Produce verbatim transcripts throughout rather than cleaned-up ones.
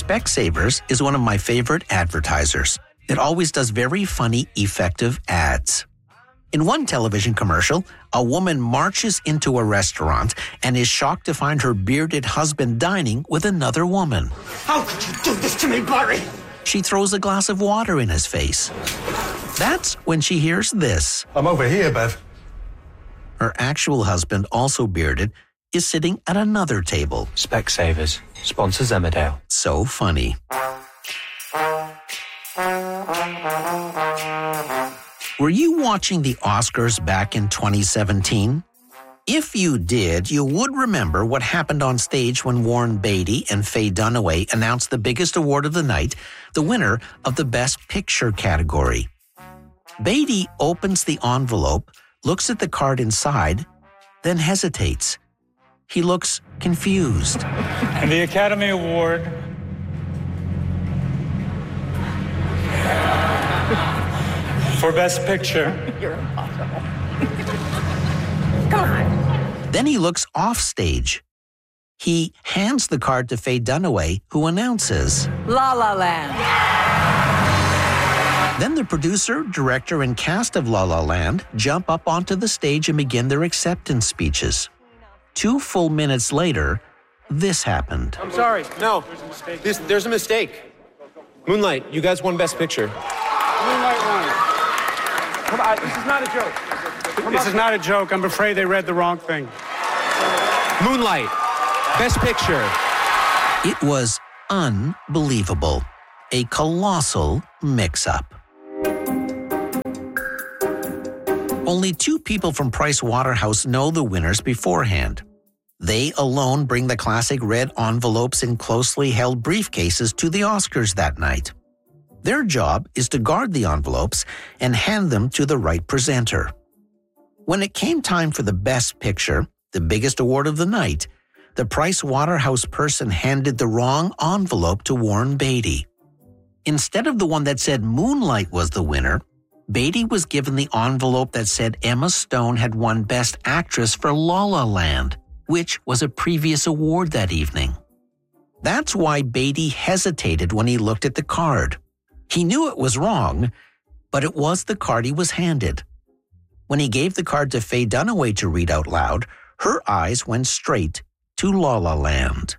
Specsavers is one of my favorite advertisers. It always does very funny, effective ads. In one television commercial, a woman marches into a restaurant and is shocked to find her bearded husband dining with another woman. How could you do this to me, Barry? She throws a glass of water in his face. That's when she hears this. I'm over here, Bev. Her actual husband, also bearded, is sitting at another table. Specsavers, sponsors Emmerdale. So funny. Were you watching the Oscars back in twenty seventeen? If you did, you would remember what happened on stage when Warren Beatty and Faye Dunaway announced the biggest award of the night, the winner of the Best Picture category. Beatty opens the envelope, looks at the card inside, then hesitates. He looks confused. And the Academy Award for Best Picture. You're impossible. Come on. Then he looks off stage. He hands the card to Faye Dunaway, who announces, La La Land. Then the producer, director, and cast of La La Land jump up onto the stage and begin their acceptance speeches. Two full minutes later, this happened. I'm sorry. No, this, there's a mistake. Moonlight, you guys won Best Picture. Moonlight won. Come on, this is not a joke. This is not a joke. I'm afraid they read the wrong thing. Moonlight, Best Picture. It was unbelievable. A colossal mix-up. Only two people from Price Waterhouse know the winners beforehand. They alone bring the classic red envelopes in closely held briefcases to the Oscars that night. Their job is to guard the envelopes and hand them to the right presenter. When it came time for the Best Picture, the biggest award of the night, the Price Waterhouse person handed the wrong envelope to Warren Beatty. Instead of the one that said Moonlight was the winner, Beatty was given the envelope that said Emma Stone had won Best Actress for La La Land, which was a previous award that evening. That's why Beatty hesitated when he looked at the card. He knew it was wrong, but it was the card he was handed. When he gave the card to Faye Dunaway to read out loud, her eyes went straight to La La Land.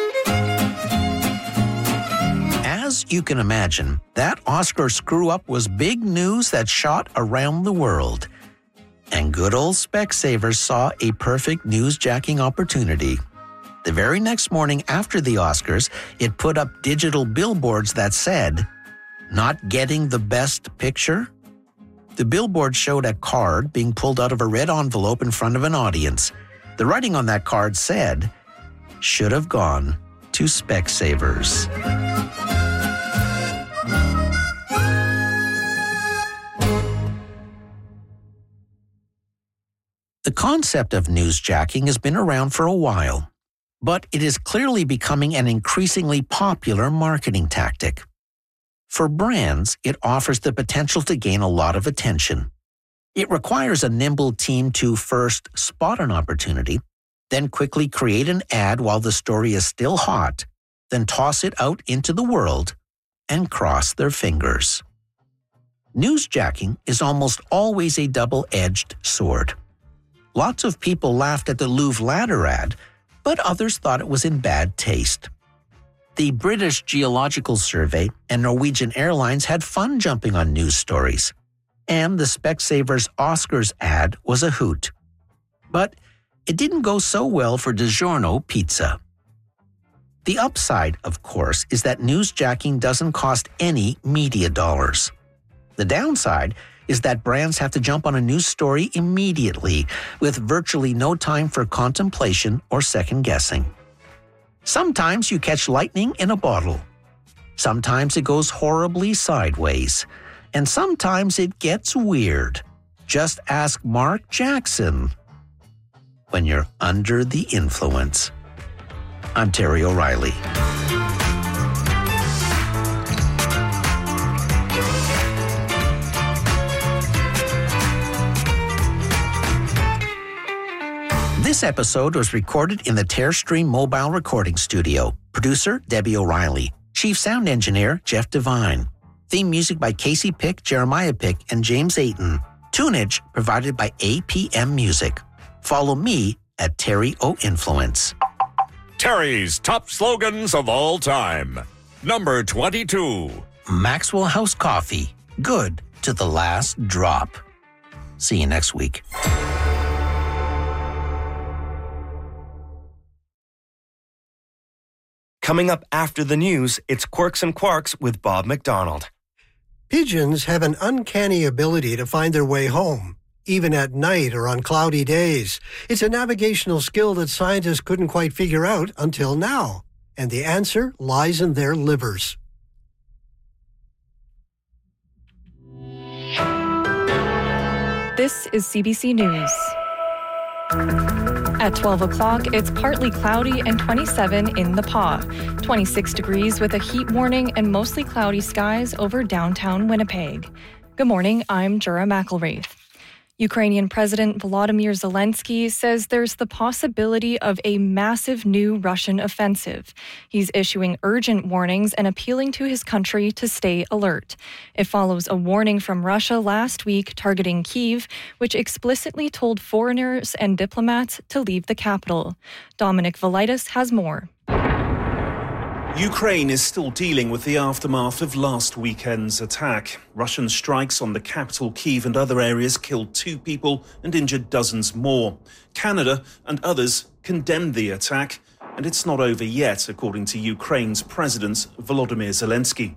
As you can imagine, that Oscar screw-up was big news that shot around the world. And good old Specsavers saw a perfect newsjacking opportunity. The very next morning after the Oscars, it put up digital billboards that said, "Not getting the best picture?" The billboard showed a card being pulled out of a red envelope in front of an audience. The writing on that card said, "Should have gone to Specsavers." The concept of newsjacking has been around for a while, but it is clearly becoming an increasingly popular marketing tactic. For brands, it offers the potential to gain a lot of attention. It requires a nimble team to first spot an opportunity, then quickly create an ad while the story is still hot, then toss it out into the world and cross their fingers. Newsjacking is almost always a double-edged sword. Lots of people laughed at the Louvre ladder ad, but others thought it was in bad taste. The British Geological Survey and Norwegian Airlines had fun jumping on news stories, and the Specsavers Oscars ad was a hoot. But it didn't go so well for DiGiorno Pizza. The upside, of course, is that newsjacking doesn't cost any media dollars. The downside is that brands have to jump on a news story immediately, with virtually no time for contemplation or second-guessing. Sometimes you catch lightning in a bottle. Sometimes it goes horribly sideways. And sometimes it gets weird. Just ask Mark Jackson. When you're under the influence. I'm Terry O'Reilly. This episode was recorded in the Tearstream Mobile Recording Studio. Producer, Debbie O'Reilly. Chief Sound Engineer, Jeff Devine. Theme music by Casey Pick, Jeremiah Pick, and James Ayton. Tunage provided by A P M Music. Follow me at Terry O Influence. Terry's top slogans of all time. Number twenty-two. Maxwell House Coffee. Good to the last drop. See you next week. Coming up after the news, it's Quirks and Quarks with Bob McDonald. Pigeons have an uncanny ability to find their way home, even at night or on cloudy days. It's a navigational skill that scientists couldn't quite figure out until now. And the answer lies in their livers. This is C B C News. At twelve o'clock, it's partly cloudy and twenty-seven in the Pas. twenty-six degrees with a heat warning and mostly cloudy skies over downtown Winnipeg. Good morning, I'm Jura McElwraith. Ukrainian President Volodymyr Zelensky says there's the possibility of a massive new Russian offensive. He's issuing urgent warnings and appealing to his country to stay alert. It follows a warning from Russia last week targeting Kyiv, which explicitly told foreigners and diplomats to leave the capital. Dominic Velitis has more. Ukraine is still dealing with the aftermath of last weekend's attack. Russian strikes on the capital Kyiv and other areas killed two people and injured dozens more. Canada and others condemned the attack, and it's not over yet, according to Ukraine's President Volodymyr Zelensky.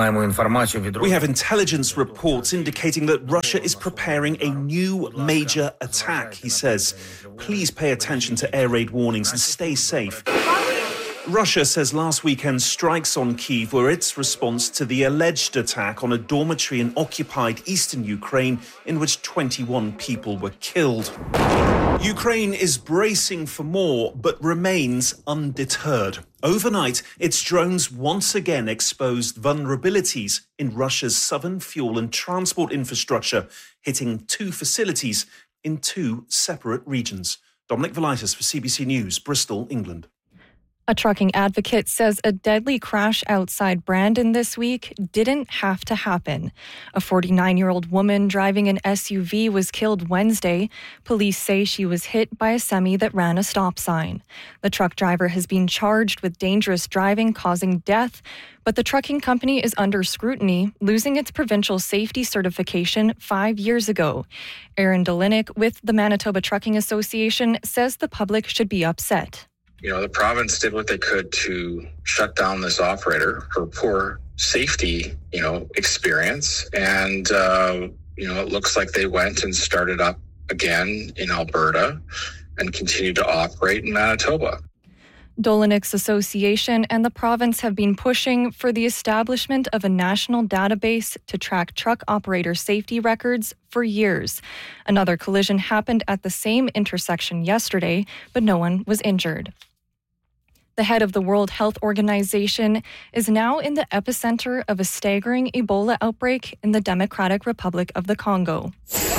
We have intelligence reports indicating that Russia is preparing a new major attack, he says. Please pay attention to air raid warnings and stay safe. Russia says last weekend's strikes on Kyiv were its response to the alleged attack on a dormitory in occupied eastern Ukraine in which twenty-one people were killed. Ukraine is bracing for more, but remains undeterred. Overnight, its drones once again exposed vulnerabilities in Russia's southern fuel and transport infrastructure, hitting two facilities in two separate regions. Dominic Velitis for C B C News, Bristol, England. A trucking advocate says a deadly crash outside Brandon this week didn't have to happen. A forty-nine-year-old woman driving an S U V was killed Wednesday. Police say she was hit by a semi that ran a stop sign. The truck driver has been charged with dangerous driving causing death, but the trucking company is under scrutiny, losing its provincial safety certification five years ago. Aaron Dolinick with the Manitoba Trucking Association says the public should be upset. You know, the province did what they could to shut down this operator for poor safety, you know, experience. And, uh, you know, it looks like they went and started up again in Alberta and continued to operate in Manitoba. Dolinick's association and the province have been pushing for the establishment of a national database to track truck operator safety records for years. Another collision happened at the same intersection yesterday, but no one was injured. The head of the World Health Organization is now in the epicenter of a staggering Ebola outbreak in the Democratic Republic of the Congo.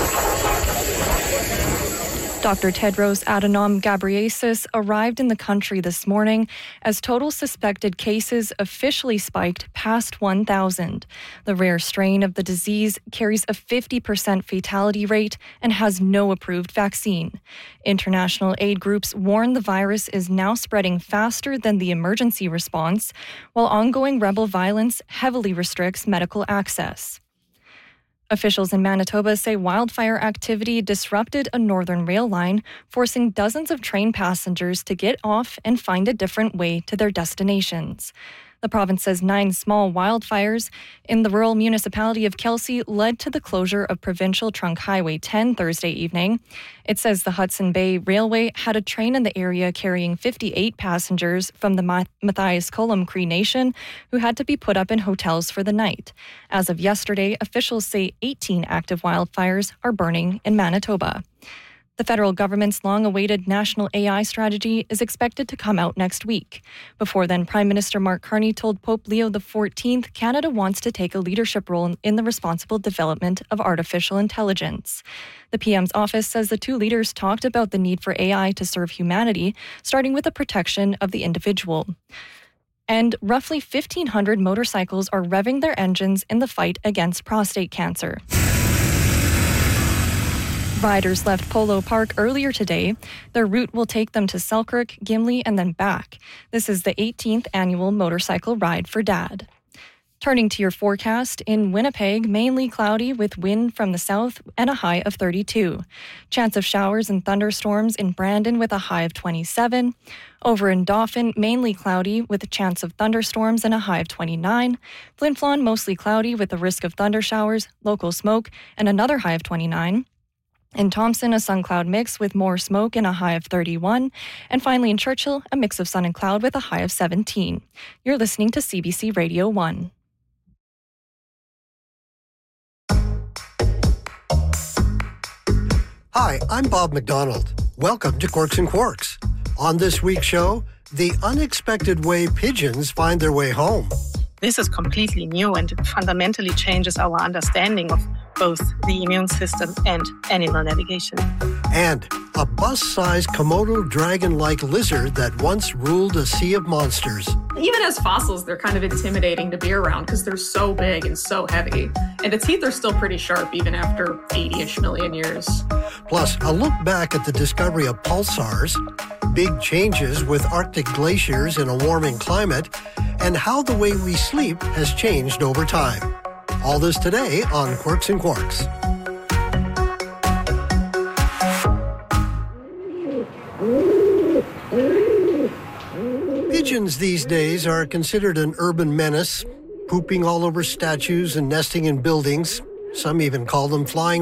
Doctor Tedros Adhanom Ghebreyesus arrived in the country this morning as total suspected cases officially spiked past one thousand. The rare strain of the disease carries a fifty percent fatality rate and has no approved vaccine. International aid groups warn the virus is now spreading faster than the emergency response, while ongoing rebel violence heavily restricts medical access. Officials in Manitoba say wildfire activity disrupted a northern rail line, forcing dozens of train passengers to get off and find a different way to their destinations. The province says nine small wildfires in the rural municipality of Kelsey led to the closure of Provincial Trunk Highway ten Thursday evening. It says the Hudson Bay Railway had a train in the area carrying fifty-eight passengers from the Matthias Colum Cree Nation who had to be put up in hotels for the night. As of yesterday, officials say eighteen active wildfires are burning in Manitoba. The federal government's long-awaited national A I strategy is expected to come out next week. Before then, Prime Minister Mark Carney told Pope Leo the fourteenth Canada wants to take a leadership role in the responsible development of artificial intelligence. The P M's office says the two leaders talked about the need for A I to serve humanity, starting with the protection of the individual. And roughly fifteen hundred motorcycles are revving their engines in the fight against prostate cancer. Riders left Polo Park earlier today. Their route will take them to Selkirk, Gimli, and then back. This is the eighteenth annual motorcycle ride for Dad. Turning to your forecast, in Winnipeg, mainly cloudy with wind from the south and a high of thirty-two. Chance of showers and thunderstorms in Brandon with a high of twenty-seven. Over in Dauphin, mainly cloudy with a chance of thunderstorms and a high of twenty-nine. Flin Flon, mostly cloudy with a risk of thunder showers, local smoke, and another high of twenty-nine. In Thompson, a sun-cloud mix with more smoke and a high of thirty-one. And finally in Churchill, a mix of sun and cloud with a high of seventeen. You're listening to C B C Radio one. Hi, I'm Bob McDonald. Welcome to Quirks and Quarks. On this week's show, the unexpected way pigeons find their way home. This is completely new and it fundamentally changes our understanding of both the immune system and animal navigation. And a bus-sized Komodo dragon-like lizard that once ruled a sea of monsters. Even as fossils, they're kind of intimidating to be around because they're so big and so heavy. And the teeth are still pretty sharp even after eighty-ish million years. Plus, a look back at the discovery of pulsars, big changes with Arctic glaciers in a warming climate, and how the way we sleep has changed over time. All this today on Quirks and Quarks. Pigeons these days are considered an urban menace, pooping all over statues and nesting in buildings. Some even call them flying